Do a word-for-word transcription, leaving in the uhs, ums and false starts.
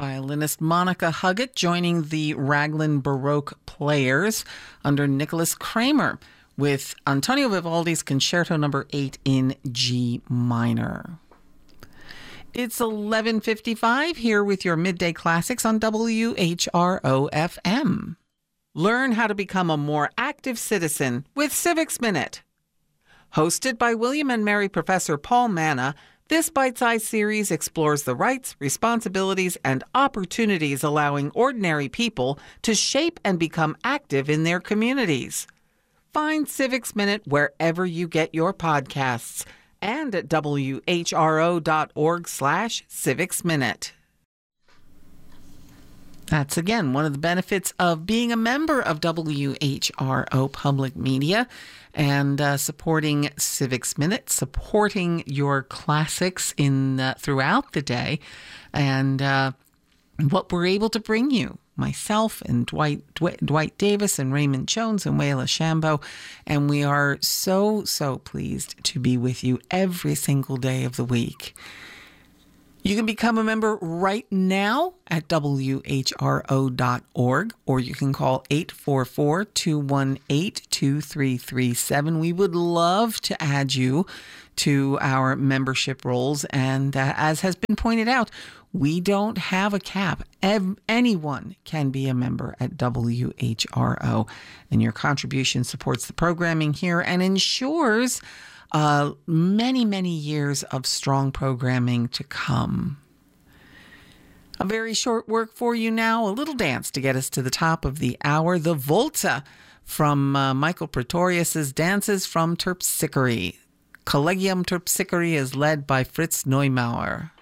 Violinist Monica Huggett joining the Raglan Baroque Players under Nicholas Kramer with Antonio Vivaldi's Concerto number eight in G minor. It's eleven fifty-five here with your Midday Classics on W H R O F M. Learn how to become a more active citizen with Civics Minute. Hosted by William and Mary Professor Paul Manna, this bite-sized series explores the rights, responsibilities, and opportunities allowing ordinary people to shape and become active in their communities. Find Civics Minute wherever you get your podcasts and at W H R O dot org slash Civics Minute. That's, again, one of the benefits of being a member of W H R O Public Media and uh, supporting Civics Minute, supporting your classics in uh, throughout the day, and uh, what we're able to bring you. Myself and Dwight, Dwight Dwight Davis and Raymond Jones and Wayla Shambo, and we are so, so pleased to be with you every single day of the week. You can become a member right now at W H R O dot org, or you can call eight four four, two one eight, two three three seven. We would love to add you to our membership rolls, and uh, as has been pointed out, we don't have a cap. Ev- anyone can be a member at W H R O, and your contribution supports the programming here and ensures Uh, many, many years of strong programming to come. A very short work for you now, a little dance to get us to the top of the hour. The Volta from uh, Michael Pretorius's Dances from Terpsichore. Collegium Terpsichore is led by Fritz Neumauer.